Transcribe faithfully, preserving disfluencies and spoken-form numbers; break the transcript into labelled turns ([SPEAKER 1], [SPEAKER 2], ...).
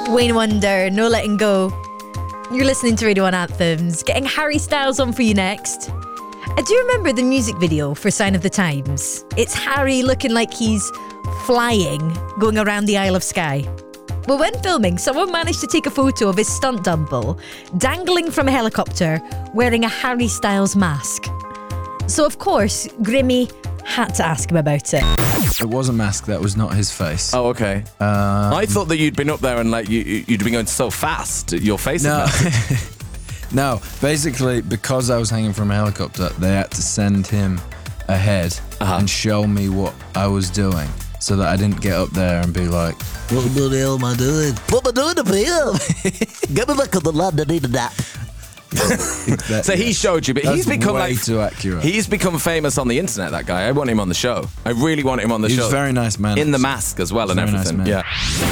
[SPEAKER 1] Wayne Wonder, No Letting Go. You're listening to Radio one Anthems. Getting Harry Styles on for you next. I do remember the music video for Sign of the Times. It's Harry looking like he's flying, going around the Isle of Skye. Well, when filming, someone managed to take a photo of his stunt double dangling from a helicopter wearing a Harry Styles mask. So, of course, Grimmy had to ask him about it.
[SPEAKER 2] It was a mask, that was not his face.
[SPEAKER 3] Oh, okay.
[SPEAKER 2] Um,
[SPEAKER 3] I thought that you'd been up there and like you, you'd been going so fast, your face
[SPEAKER 2] No.
[SPEAKER 3] had
[SPEAKER 2] No, basically, because I was hanging from a helicopter, they had to send him ahead
[SPEAKER 3] Uh-huh.
[SPEAKER 2] and show me what I was doing so that I didn't get up there and be like, what the hell am I doing?
[SPEAKER 4] What am I doing up here? Get me back on the land, I need a nap.
[SPEAKER 2] That-
[SPEAKER 3] So he showed you, but
[SPEAKER 2] That's
[SPEAKER 3] he's become
[SPEAKER 2] way
[SPEAKER 3] like
[SPEAKER 2] too accurate.
[SPEAKER 3] He's become famous on the internet. That guy. I want him on the show. I really want him on the
[SPEAKER 2] He's
[SPEAKER 3] show.
[SPEAKER 2] a very nice man.
[SPEAKER 3] In the mask as well and
[SPEAKER 2] Very nice
[SPEAKER 3] everything.
[SPEAKER 2] man.
[SPEAKER 3] Yeah.